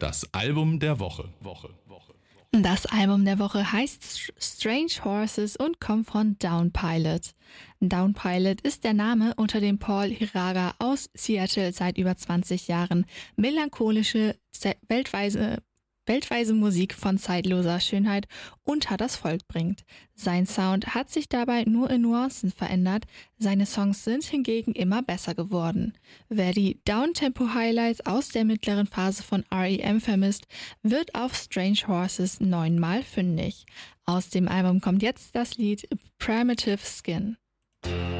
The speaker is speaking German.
Das Album der Woche. Das Album der Woche heißt Strange Horses und kommt von Down Pilot. Down Pilot ist der Name, unter dem Paul Hiraga aus Seattle seit über 20 Jahren melancholische, weltweise Musik von zeitloser Schönheit unter das Volk bringt. Sein Sound hat sich dabei nur in Nuancen verändert, seine Songs sind hingegen immer besser geworden. Wer die Downtempo-Highlights aus der mittleren Phase von R.E.M. vermisst, wird auf Strange Horses 9-mal fündig. Aus dem Album kommt jetzt das Lied Primitive Skin.